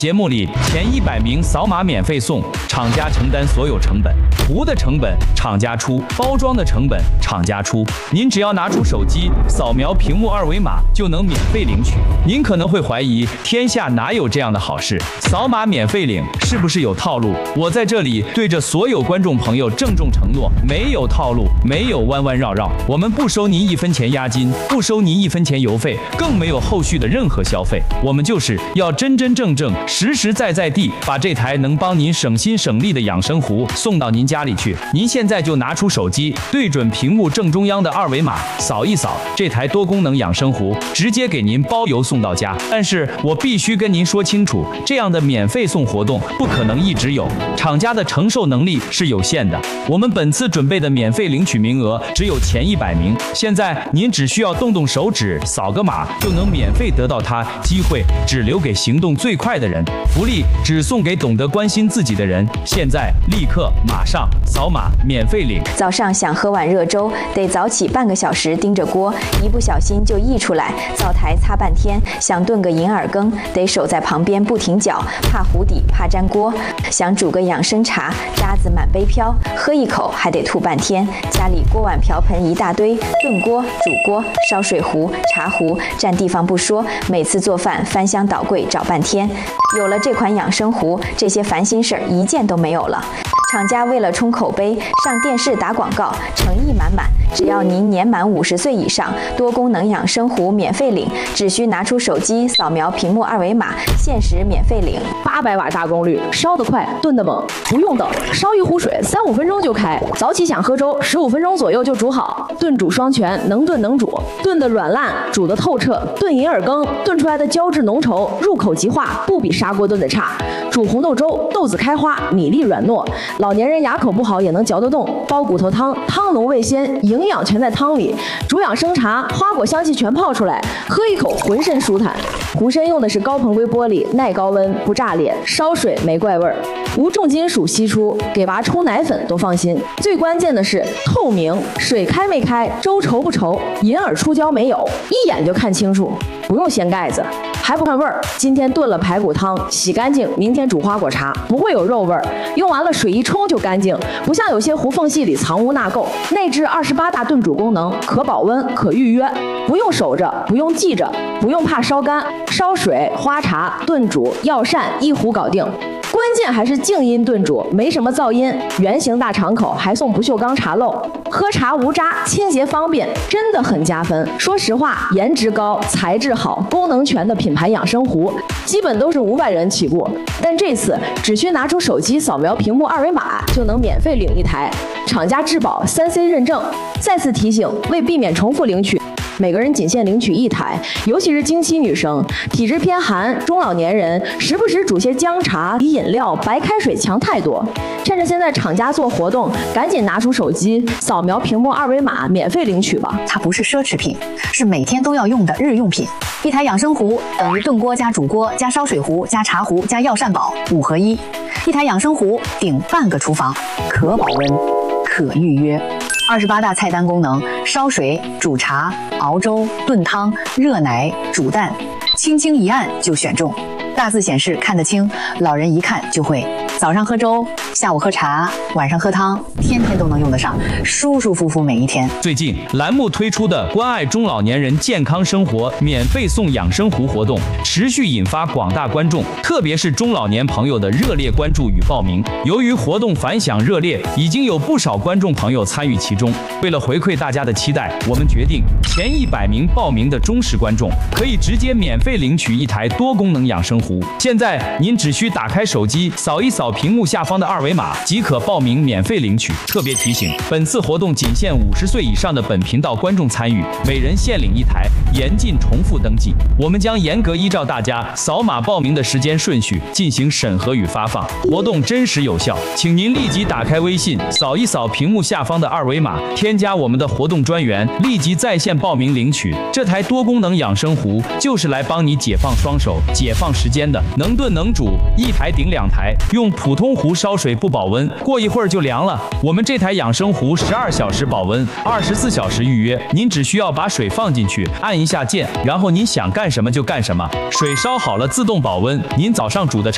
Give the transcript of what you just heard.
节目里前100名扫码免费送，厂家承担所有成本，壶的成本厂家出，包装的成本厂家出。您只要拿出手机扫描屏幕二维码就能免费领取。您可能会怀疑，天下哪有这样的好事？扫码免费领是不是有套路？我在这里对着所有观众朋友郑重承诺，没有套路，没有弯弯绕绕，我们不收您1分钱押金，不收您1分钱邮费，更没有后续的任何消费。我们就是要真真正正实实在在地把这台能帮您省心省力的养生壶送到您家里去。您现在就拿出手机，对准屏幕正中央的二维码，扫一扫，这台多功能养生壶直接给您包邮送到家。但是我必须跟您说清楚，这样的免费送活动不可能一直有，厂家的承受能力是有限的。我们本次准备的免费领取名额只有前100名，现在您只需要动动手指，扫个码就能免费得到它，机会只留给行动最快的人，福利只送给懂得关心自己的人。现在立刻马上扫码免费领。 早上想喝碗热粥，得早起半个小时盯着锅，一不小心就溢出来，灶台擦半天。想炖个银耳羹，得守在旁边不停搅，怕糊底，怕粘锅。想煮个养生茶，渣子满杯飘，喝一口还得吐半天。家里锅碗瓢盆一大堆，炖锅、煮锅、烧水壶、茶壶，占地方不说，每次做饭翻箱倒柜找半天。有了这款养生壶，这些烦心事儿一件都没有了。厂家为了冲口碑，上电视打广告，诚意满满。只要您年满50岁以上，多功能养生壶免费领，只需拿出手机扫描屏幕二维码，限时免费领。 800瓦大功率，烧得快，炖得猛，不用等，烧一壶水3-5分钟就开。早起想喝粥，15分钟左右就煮好。炖煮双全，能炖能煮，炖得软烂，煮得透彻。炖银耳羹，炖出来的胶质浓稠，入口即化，不比砂锅炖的差。煮红豆粥，豆子开花，米粒软糯。老年人牙口不好也能嚼得动。煲骨头汤，汤浓味鲜，营养全在汤里。煮养生茶，花果香气全泡出来，喝一口浑身舒坦。壶身用的是高硼硅玻璃，耐高温，不炸裂，烧水没怪味儿，无重金属析出，给娃冲奶粉都放心。最关键的是透明，水开没开，粥稠不稠，银耳出胶没有，一眼就看清楚，不用掀盖子。还不看味儿，今天炖了排骨汤，洗干净，明天煮花果茶，不会有肉味儿。用完了水一冲就干净，不像有些壶缝隙里藏污纳垢。内置28大炖煮功能，可保温，可预约，不用守着，不用记着，不用怕烧干。烧水、花茶、炖煮、药膳一壶搞定。关键还是静音炖煮，没什么噪音，圆形大敞口，还送不锈钢茶漏，喝茶无渣，清洁方便，真的很加分。说实话，颜值高，材质好，功能全的品牌养生壶，基本都是500元起步，但这次只需拿出手机扫描屏幕二维码就能免费领一台，厂家质保3C 认证。再次提醒，为避免重复领取，每个人仅限领取1台，尤其是经期女生、体质偏寒、中老年人，时不时煮些姜茶、饮料、白开水强太多。趁着现在厂家做活动，赶紧拿出手机扫描屏幕二维码，免费领取吧。 它不是奢侈品，是每天都要用的日用品。一台养生壶等于炖锅加煮锅加烧水壶加茶壶加药膳宝5合1。一台养生壶顶半个厨房，可保温，可预约。28大菜单功能：烧水、煮茶、熬粥、炖汤、热奶、煮蛋，轻轻一按就选中。大字显示看得清，老人一看就会。早上喝粥，下午喝茶，晚上喝汤，天天都能用得上，舒舒服服每一天。 最近栏目推出的关爱中老年人健康生活免费送养生壶活动，持续引发广大观众，特别是中老年朋友的热烈关注与报名。由于活动反响热烈，已经有不少观众朋友参与其中。为了回馈大家的期待，我们决定前100名报名的忠实观众可以直接免费领取一台多功能养生壶。现在您只需打开手机，扫一扫屏幕下方的二维码，即可报名免费领取。特别提醒，本次活动仅限50岁以上的本频道观众参与，每人限领一台，严禁重复登记。我们将严格依照大家扫码报名的时间顺序进行审核与发放，活动真实有效。请您立即打开微信，扫一扫屏幕下方的二维码，添加我们的活动专员，立即在线报名领取。这台多功能养生壶就是来帮你解放双手、解放时间的，能炖能煮，一台顶2台，用普通壶烧水不保温，过一会儿就凉了。我们这台养生壶12小时保温，24小时预约。您只需要把水放进去，按一下键，然后您想干什么就干什么。水烧好了自动保温，您早上煮的茶